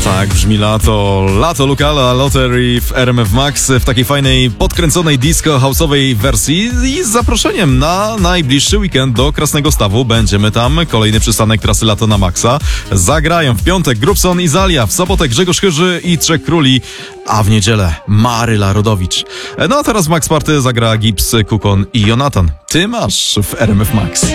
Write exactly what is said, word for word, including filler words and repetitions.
Tak brzmi lato, lato Lukala Lottery w R M F Max w takiej fajnej, podkręconej disco house'owej wersji i z zaproszeniem na najbliższy weekend do Krasnego Stawu. Będziemy tam, kolejny przystanek trasy Lato na Maxa. Zagrają w piątek Grubson i Zalia, w sobotę Grzegorz Chyży i Trzech Króli, a w niedzielę Maryla Rodowicz. No a teraz w Max Party zagra Gibbs, Kukon i Jonatan. Ty masz w R M F Max.